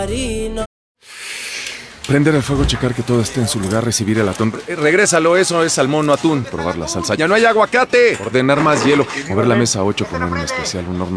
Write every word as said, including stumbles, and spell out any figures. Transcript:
harina. Prender el fuego, checar que todo esté en su lugar, recibir el atún. Eh, regrésalo, eso es salmón, no atún. Probar la salsa. ¡Ya no hay aguacate! Ordenar más hielo. Mover la mesa ocho, poner un especial, un horno